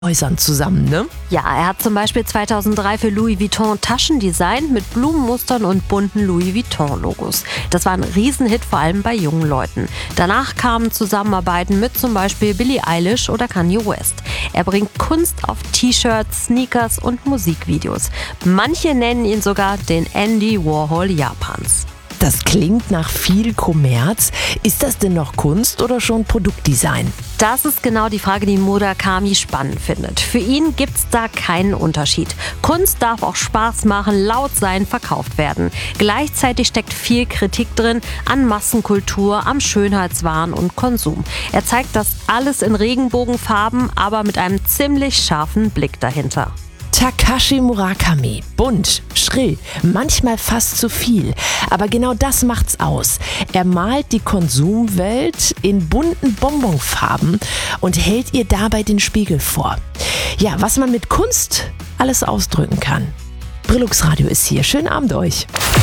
Häusern zusammen, ne? Ja, er hat zum Beispiel 2003 für Louis Vuitton Taschen designt mit Blumenmustern und bunten Louis Vuitton-Logos. Das war ein Riesenhit, vor allem bei jungen Leuten. Danach kamen Zusammenarbeiten mit zum Beispiel Billie Eilish oder Kanye West. Er bringt Kunst auf T-Shirts, Sneakers und Musikvideos. Manche nennen ihn sogar den Andy Warhol Japans. Das klingt nach viel Kommerz. Ist das denn noch Kunst oder schon Produktdesign? Das ist genau die Frage, die Murakami spannend findet. Für ihn gibt's da keinen Unterschied. Kunst darf auch Spaß machen, laut sein, verkauft werden. Gleichzeitig steckt viel Kritik drin an Massenkultur, am Schönheitswahn und Konsum. Er zeigt das alles in Regenbogenfarben, aber mit einem ziemlich scharfen Blick dahinter. Takashi Murakami. Bunt, schrill, manchmal fast zu viel. Aber genau das macht's aus. Er malt die Konsumwelt in bunten Bonbonfarben und hält ihr dabei den Spiegel vor. Ja, was man mit Kunst alles ausdrücken kann. Brillux Radio ist hier. Schönen Abend euch.